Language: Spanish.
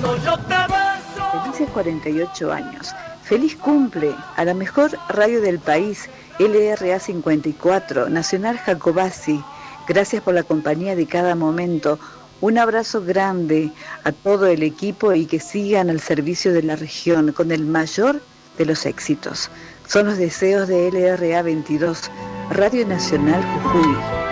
Felices 48 años. Feliz cumple a la mejor radio del país, LRA 54, Nacional Jacobasi. Gracias por la compañía de cada momento. Un abrazo grande a todo el equipo y que sigan al servicio de la región con el mayor de los éxitos. Son los deseos de LRA 22, Radio Nacional Jujuy.